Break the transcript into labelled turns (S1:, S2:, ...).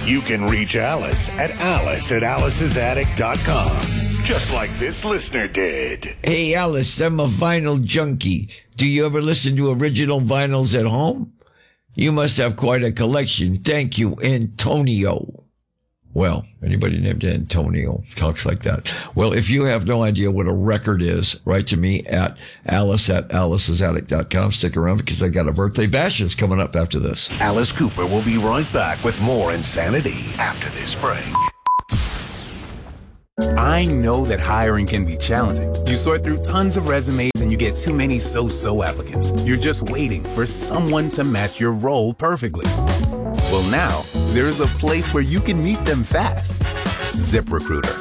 S1: You can reach Alice at alicesattic.com, just like this listener did.
S2: Hey, Alice, I'm a vinyl junkie. Do you ever listen to original vinyls at home? You must have quite a collection. Thank you, Antonio. Well, anybody named Antonio talks like that. Well, if you have no idea what a record is, write to me at alicesattic.com. Stick around because I got a birthday bashes coming up after this.
S1: Alice Cooper will be right back with more insanity after this break.
S3: I know that hiring can be challenging. You sort through tons of resumes and you get too many so-so applicants. You're just waiting for someone to match your role perfectly. Well, now, there's a place where you can meet them fast. ZipRecruiter.